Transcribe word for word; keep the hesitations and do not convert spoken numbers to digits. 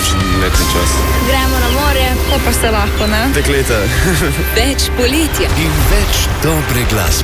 najlepši letni čas. Gremo na morje, pa pa se lahko, ne? Dekleta. Več poletja in več dobre glasbe.